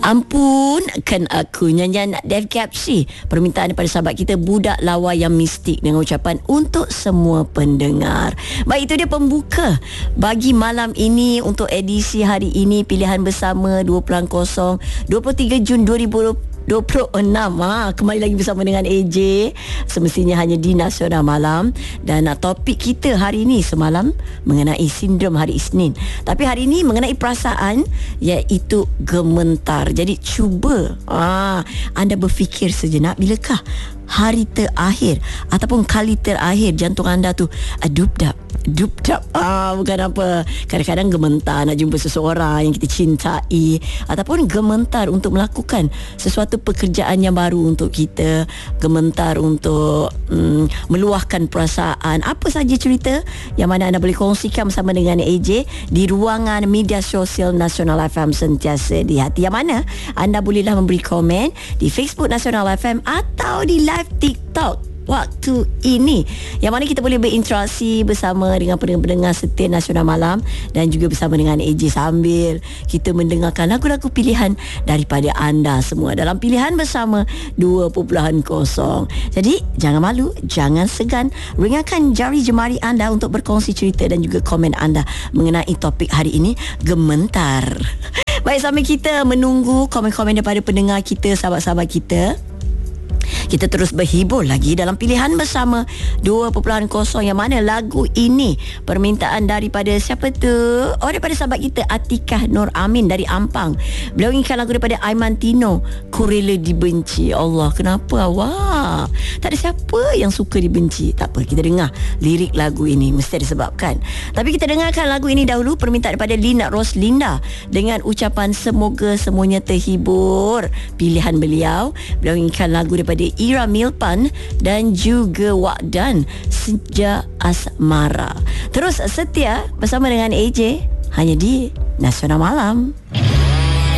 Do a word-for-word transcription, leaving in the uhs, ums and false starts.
Ampunkan aku, nyanyian Dev Capsi, permintaan daripada sahabat kita Budak Lawa Yang Mistik, dengan ucapan untuk semua pendengar. Baik, itu dia pembuka bagi malam ini untuk edisi hari ini, pilihan bersama dua puluh kosong dua puluh tiga Jun dua ribu dua puluh enam. Ha, kembali lagi bersama dengan A J, semestinya hanya di Nasional Malam. Dan uh, topik kita hari ini semalam mengenai sindrom hari Isnin, tapi hari ini mengenai perasaan, iaitu gementar. Jadi cuba uh, anda berfikir sejenak, bilakah hari terakhir ataupun kali terakhir jantung anda tu uh, dup-dap dup-dap, ah, bukan apa, kadang-kadang gementar nak jumpa seseorang yang kita cintai, ataupun gementar untuk melakukan sesuatu pekerjaan yang baru untuk kita, gementar untuk mm, meluahkan perasaan. Apa saja cerita yang mana anda boleh kongsikan bersama dengan A J di ruangan media sosial Nasional F M sentiasa di hati. Yang mana anda bolehlah memberi komen di Facebook Nasional F M atau di live TikTok waktu ini, yang mana kita boleh berinteraksi bersama dengan pendengar-pendengar setia Nasional Malam, dan juga bersama dengan A J sambil kita mendengarkan lagu-lagu pilihan daripada anda semua dalam pilihan bersama dua puluh kosong. Jadi jangan malu, jangan segan, ringankan jari jemari anda untuk berkongsi cerita dan juga komen anda mengenai topik hari ini, gementar. Baik, sambil kita menunggu komen-komen daripada pendengar kita, sahabat-sahabat kita, kita terus berhibur lagi dalam pilihan bersama dua puluh kosong, yang mana lagu ini permintaan daripada siapa tu? Oh, daripada sahabat kita Atikah Nur Amin dari Ampang. Beliau inginkan lagu daripada Aiman Tino, Ku Rela Dibenci. Allah, kenapa awak? Tak ada siapa yang suka dibenci. Tak apa, kita dengar lirik lagu ini, mesti disebabkan. Tapi kita dengarkan lagu ini dahulu, permintaan daripada Lina Roslinda dengan ucapan semoga semuanya terhibur. Pilihan beliau, beliau inginkan lagu daripada Ira Milpan dan juga Wakdan, Senja Asmara. Terus setia bersama dengan A J hanya di Nasional Malam.